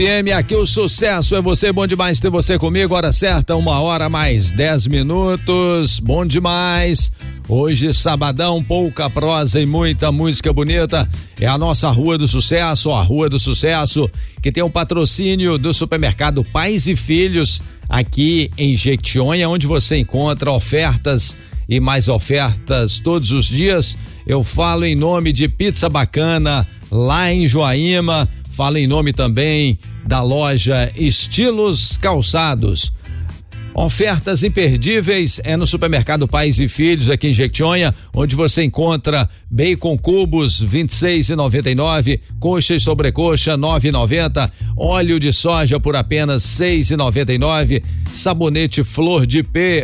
FM, aqui o sucesso é você, bom demais ter você comigo, hora certa, 1h mais 10 minutos, bom demais. Hoje, sabadão, pouca prosa e muita música bonita. É a nossa Rua do Sucesso, a Rua do Sucesso, que tem o patrocínio do supermercado Pais e Filhos, aqui em Jequitinhonha, onde você encontra ofertas e mais ofertas todos os dias. Eu falo em nome de Pizza Bacana, lá em Joaíma. Falo em nome também da loja Estilos Calçados. Ofertas imperdíveis é no supermercado Pais e Filhos aqui em Jequitinhonha, onde você encontra bacon cubos R$26,99, coxa e sobrecoxa R$9,90, óleo de soja por apenas R$6,99, sabonete Flor de P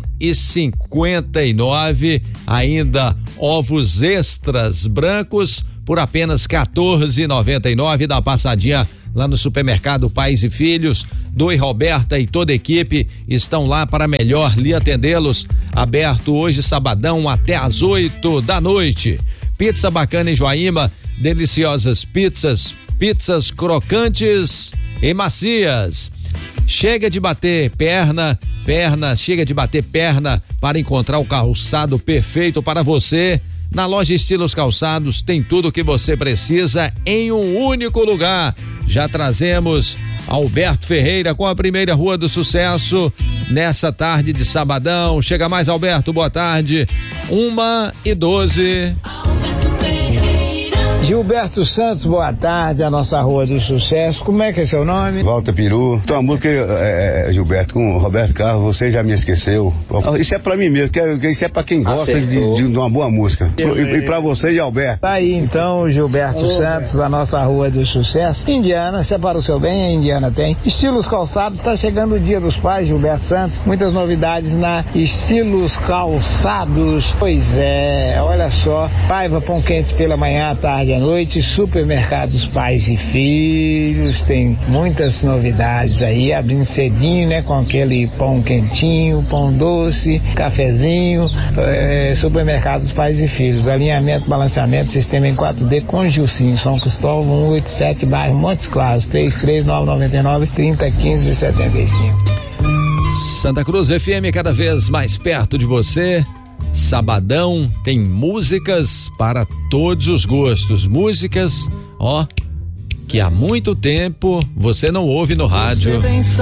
R$1,59, ainda ovos extras brancos por apenas R$14,99. Dá passadinha lá no supermercado Pais e Filhos. Doi Roberta e toda a equipe estão lá para melhor lhe atendê-los. Aberto hoje, sabadão, até às 8 da noite. Pizza Bacana em Joaíma, deliciosas pizzas crocantes e macias. Chega de bater perna, chega de bater perna para encontrar o calçado perfeito para você. Na loja Estilos Calçados tem tudo o que você precisa em um único lugar. Já trazemos Alberto Ferreira com a primeira Rua do Sucesso nessa tarde de sabadão. Chega mais, Alberto, boa tarde. 1h12. Gilberto Santos, boa tarde, a nossa Rua do Sucesso. Como é que é seu nome? Walter Peru. Então a música, Gilberto, com o Roberto Carlos, Você Já Me Esqueceu. Isso é pra mim mesmo, isso é pra quem gosta de uma boa música. E pra você e Alberto. Tá aí então o Gilberto Santos, a nossa Rua do Sucesso. Indiana, separa o seu bem, a Indiana tem. Estilos Calçados, tá chegando o Dia dos Pais, Gilberto Santos. Muitas novidades na Estilos Calçados. Pois é, olha só. Paiva, pão quente pela manhã, à tarde, à noite. Supermercados Pais e Filhos. Tem muitas novidades aí, abrindo cedinho, né? Com aquele pão quentinho, pão doce, cafezinho. Supermercados Pais e Filhos. Alinhamento, balanceamento, sistema em 4D com Gilcinho, São Cristóvão, 187, bairro Montes Claros, 33999-3015-75. Santa Cruz FM, cada vez mais perto de você. Sabadão tem músicas para todos os gostos. Músicas, que há muito tempo você não ouve no rádio.